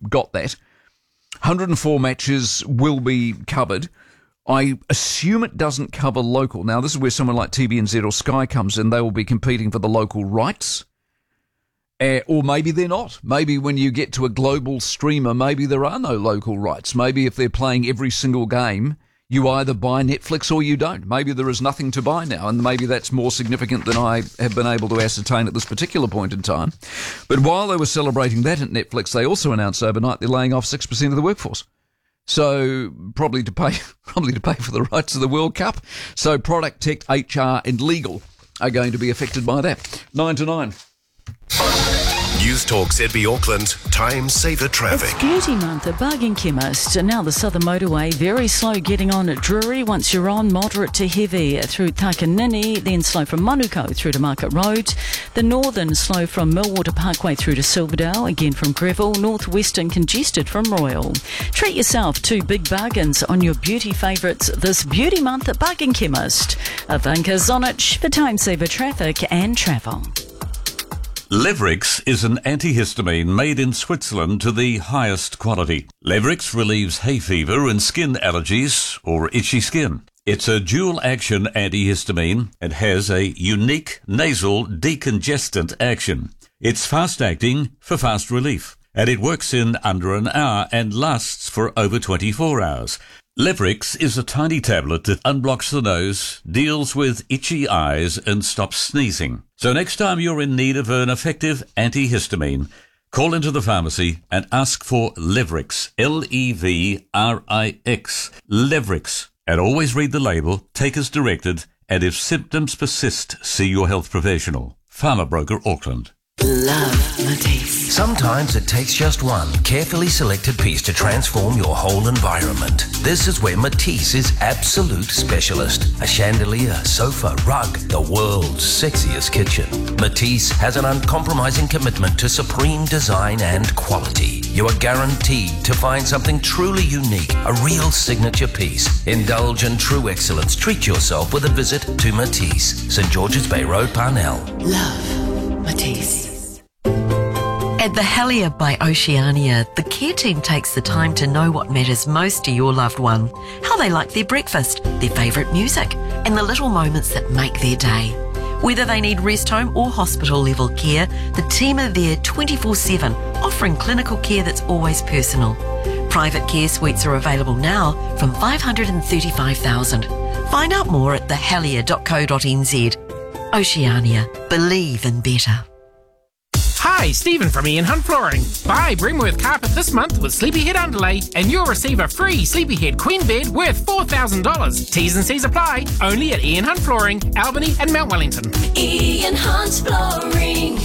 got that. 104 matches will be covered. I assume it doesn't cover local. Now, this is where someone like TVNZ or Sky comes in. They will be competing for the local rights. Or maybe they're not. Maybe when you get to a global streamer, maybe there are no local rights. Maybe if they're playing every single game, you either buy Netflix or you don't. Maybe there is nothing to buy now, and maybe that's more significant than I have been able to ascertain at this particular point in time. But while they were celebrating that at Netflix, they also announced overnight they're laying off 6% of the workforce. So probably to pay for the rights of the World Cup. So product, tech, HR and legal are going to be affected by that. 9 to 9. News Talk ZB Auckland, time saver traffic. It's Beauty Month at Bargain Chemist. And now the southern motorway, very slow getting on at Drury. Once you're on, moderate to heavy through Takanini, then slow from Manuko through to Market Road. The northern slow from Millwater Parkway through to Silverdale, again from Greville. Northwestern congested from Royal. Treat yourself to big bargains on your beauty favourites this Beauty Month at Bargain Chemist. Ivanka Zonich for time saver traffic and travel. Levrix is an antihistamine made in Switzerland to the highest quality. Levrix relieves hay fever and skin allergies or itchy skin. It's a dual-action antihistamine and has a unique nasal decongestant action. It's fast-acting for fast relief, and it works in under an hour and lasts for over 24 hours. Levrix is a tiny tablet that unblocks the nose, deals with itchy eyes and stops sneezing. So next time you're in need of an effective antihistamine, call into the pharmacy and ask for Levrix, Levrix, Levrix. And always read the label, take as directed, and if symptoms persist, see your health professional. Farmer Broker Auckland. Love Matisse. Sometimes it takes just one carefully selected piece to transform your whole environment. This is where Matisse is absolute specialist. A chandelier, sofa, rug, the world's sexiest kitchen. Matisse has an uncompromising commitment to supreme design and quality. You are guaranteed to find something truly unique, a real signature piece. Indulge in true excellence. Treat yourself with a visit to Matisse, St George's Bay Road, Parnell. Love Matisse. At the Helier by Oceania, the care team takes the time to know what matters most to your loved one, how they like their breakfast, their favourite music, and the little moments that make their day. Whether they need rest home or hospital level care, the team are there 24/7, offering clinical care that's always personal. Private care suites are available now from $535,000. Find out more at thehelier.co.nz. Oceania, believe in better. Hi, Stephen from Ian Hunt Flooring. Buy Bremworth carpet this month with Sleepyhead underlay and you'll receive a free Sleepyhead queen bed worth $4,000. T's and C's apply. Only at Ian Hunt Flooring, Albany and Mount Wellington. Ian Hunt Flooring.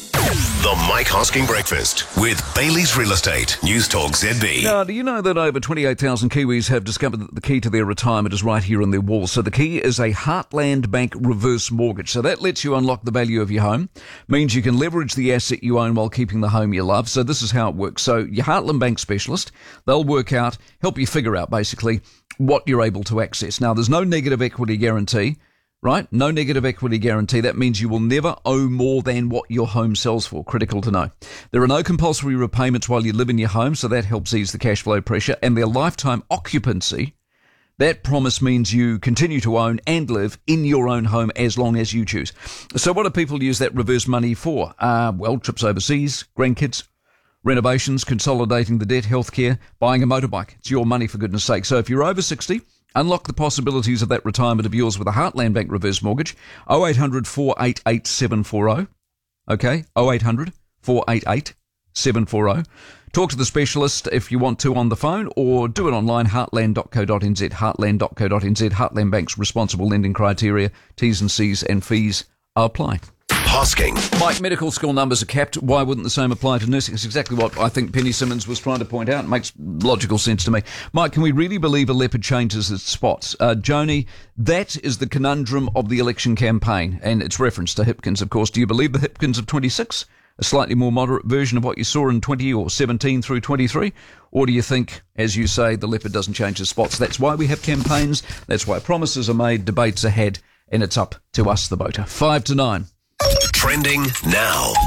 The Mike Hosking Breakfast with Bailey's Real Estate. News Talk ZB. Now, do you know that over 28,000 Kiwis have discovered that the key to their retirement is right here on their walls? So the key is a Heartland Bank reverse mortgage. So that lets you unlock the value of your home, means you can leverage the asset you own while keeping the home you love. So this is how it works. So your Heartland Bank specialist, they'll work out, help you figure out basically what you're able to access. Now, there's no negative equity guarantee. Right? No negative equity guarantee. That means you will never owe more than what your home sells for. Critical to know. There are no compulsory repayments while you live in your home, so that helps ease the cash flow pressure. And their lifetime occupancy, that promise means you continue to own and live in your own home as long as you choose. So what do people use that reverse money for? Well, trips overseas, grandkids, renovations, consolidating the debt, healthcare, buying a motorbike. It's your money, for goodness sake. So if you're over 60, unlock the possibilities of that retirement of yours with a Heartland Bank reverse mortgage. 0800 488 740. Okay, 0800 488 740. Talk to the specialist if you want to on the phone, or do it online, heartland.co.nz, heartland.co.nz. Heartland Bank's responsible lending criteria, T's and C's and fees apply. Hosking. Mike, medical school numbers are capped. Why wouldn't the same apply to nursing? It's exactly what I think Penny Simmons was trying to point out. It makes logical sense to me. Mike, can we really believe a leopard changes its spots? Joni, that is the conundrum of the election campaign, and it's reference to Hipkins, of course. Do you believe the Hipkins of 26? A slightly more moderate version of what you saw in 20 or 17 through 23? Or do you think, as you say, the leopard doesn't change its spots? That's why we have campaigns. That's why promises are made, debates are had, and it's up to us, the voter. 5 to 9. Trending now.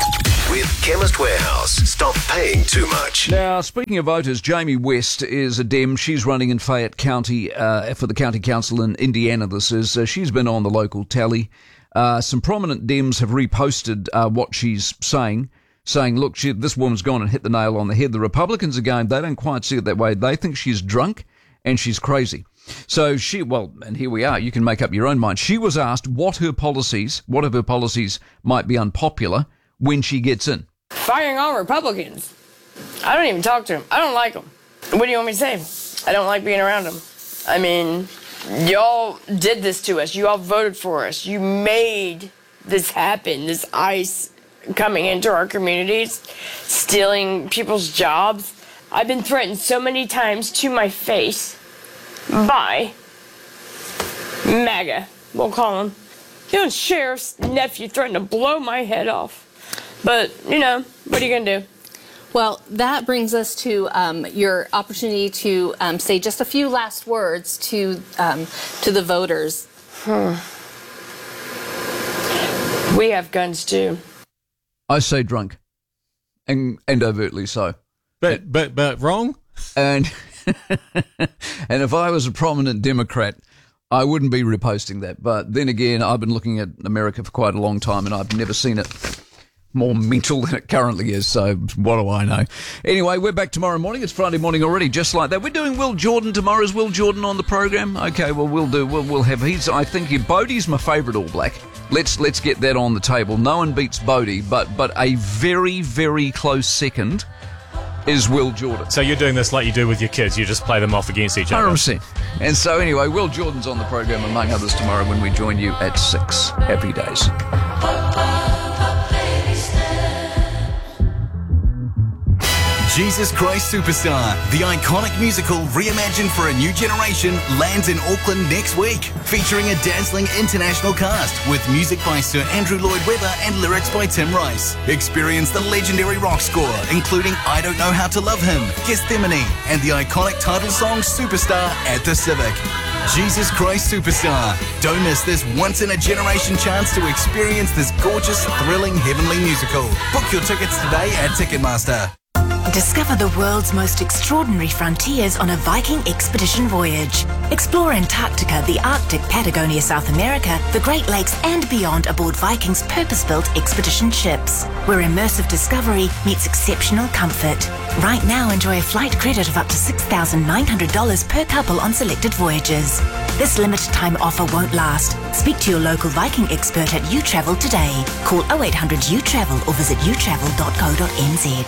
with Chemist Warehouse. Stop paying too much. Now, speaking of voters, Jamie West is a Dem. She's running in Fayette County for the County Council in Indiana. This is. She's been on the local tally. Some prominent Dems have reposted what she's saying, look, this woman's gone and hit the nail on the head. The Republicans, again, they don't quite see it that way. They think she's drunk and she's crazy. So and here we are. You can make up your own mind. She was asked what of her policies might be unpopular when she gets in. Firing all Republicans. I don't even talk to them. I don't like them. What do you want me to say? I don't like being around them. I mean, y'all did this to us. You all voted for us. You made this happen, this ICE coming into our communities, stealing people's jobs. I've been threatened so many times to my face by MAGA, we'll call him. The sheriff's nephew threatened to blow my head off. But, what are you going to do? Well, that brings us to your opportunity to say just a few last words to the voters. We have guns too. I say drunk, and overtly so. But wrong? And and if I was a prominent Democrat, I wouldn't be reposting that. But then again, I've been looking at America for quite a long time, and I've never seen it more mental than it currently is. So what do I know? Anyway, we're back tomorrow morning. It's Friday morning already, just like that. We're doing Will Jordan tomorrow. Is Will Jordan on the program? Okay, well, we'll have his. I think Bodie's my favourite All Black. Let's get that on the table. No one beats Bodie, but a very, very close second is Will Jordan. So you're doing this like you do with your kids. You just play them off against each other. 100%. And so anyway, Will Jordan's on the program, among others, tomorrow when we join you at 6. Happy days. Jesus Christ Superstar, the iconic musical reimagined for a new generation, lands in Auckland next week, featuring a dazzling international cast with music by Sir Andrew Lloyd Webber and lyrics by Tim Rice. Experience the legendary rock score, including I Don't Know How to Love Him, Gethsemane, and the iconic title song Superstar at the Civic. Jesus Christ Superstar. Don't miss this once-in-a-generation chance to experience this gorgeous, thrilling, heavenly musical. Book your tickets today at Ticketmaster. Discover the world's most extraordinary frontiers on a Viking expedition voyage. Explore Antarctica, the Arctic, Patagonia, South America, the Great Lakes and beyond aboard Viking's purpose-built expedition ships, where immersive discovery meets exceptional comfort. Right now, enjoy a flight credit of up to $6,900 per couple on selected voyages. This limited time offer won't last. Speak to your local Viking expert at uTravel today. Call 0800 uTravel or visit utravel.co.nz.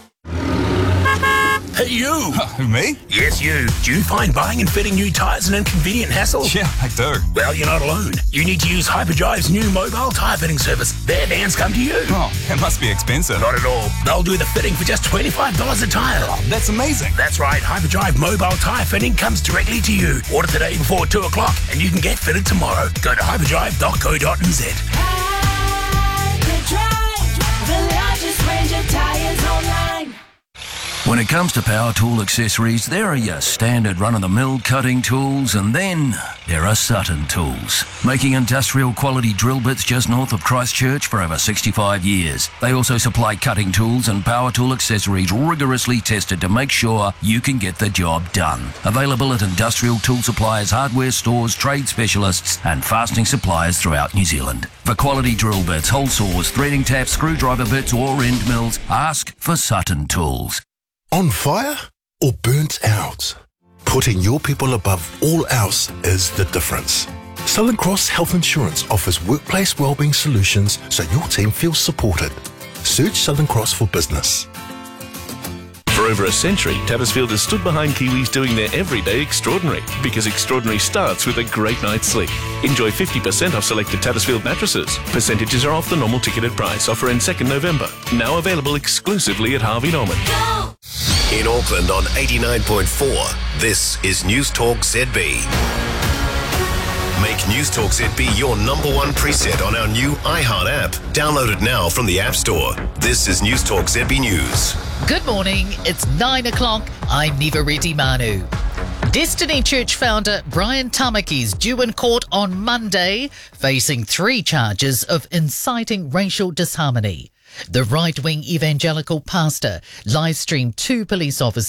Hey, you! Who, me? Yes, you. Do you find buying and fitting new tyres an inconvenient hassle? Yeah, I do. Well, you're not alone. You need to use Hyperdrive's new mobile tyre fitting service. Their vans come to you. Oh, it must be expensive. Not at all. They'll do the fitting for just $25 a tyre. Oh, that's amazing. That's right. Hyperdrive mobile tyre fitting comes directly to you. Order today before 2 o'clock and you can get fitted tomorrow. Go to hyperdrive.co.nz. Hyperdrive, the largest range of tyres online. When it comes to power tool accessories, there are your standard run-of-the-mill cutting tools, and then there are Sutton Tools, making industrial quality drill bits just north of Christchurch for over 65 years. They also supply cutting tools and power tool accessories rigorously tested to make sure you can get the job done. Available at industrial tool suppliers, hardware stores, trade specialists and fastening suppliers throughout New Zealand. For quality drill bits, hole saws, threading taps, screwdriver bits or end mills, ask for Sutton Tools. On fire or burnt out? Putting your people above all else is the difference. Southern Cross Health Insurance offers workplace wellbeing solutions so your team feels supported. Search Southern Cross for business. For over a century, Tattersfield has stood behind Kiwis doing their everyday extraordinary, because extraordinary starts with a great night's sleep. Enjoy 50% off selected Tattersfield mattresses. Percentages are off the normal ticketed price. Offer ends 2nd November. Now available exclusively at Harvey Norman. Go! In Auckland on 89.4, this is News Talk ZB. Make News Talk ZB your #1 preset on our new iHeart app. Download it now from the App Store. This is News Talk ZB News. Good morning, it's 9 o'clock. I'm Niva Reddy Manu. Destiny Church founder Brian Tamaki is due in court on Monday, facing 3 charges of inciting racial disharmony. The right-wing evangelical pastor live-streamed 2 police officers